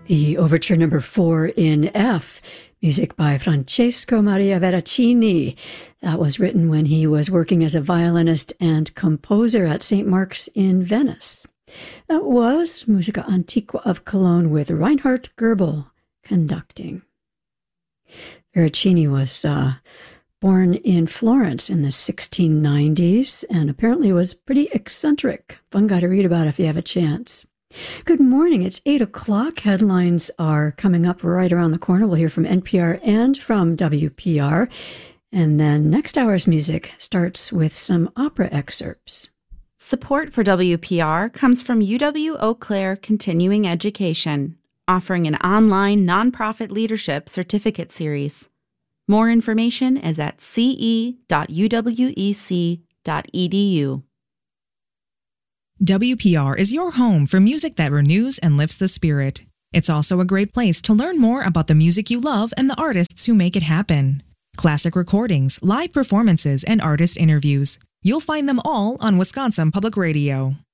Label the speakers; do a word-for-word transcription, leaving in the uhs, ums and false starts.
Speaker 1: The Overture Number four in F, music by Francesco Maria Veracini. That was written when he was working as a violinist and composer at Saint Mark's in Venice. That was Musica Antiqua of Cologne with Reinhard Goebel conducting. Veracini was uh, born in Florence in the sixteen nineties and apparently was pretty eccentric. Fun guy to read about if you have a chance. Good morning. It's eight o'clock. Headlines are coming up right around the corner. We'll hear from N P R and from W P R. And then next hour's music starts with some opera excerpts.
Speaker 2: Support for W P R comes from U W Eau Claire Continuing Education, offering an online nonprofit leadership certificate series. More information is at c e dot u w e c dot e d u.
Speaker 3: W P R is your home for music that renews and lifts the spirit. It's also a great place to learn more about the music you love and the artists who make it happen. Classic recordings, live performances, and artist interviews. You'll find them all on Wisconsin Public Radio.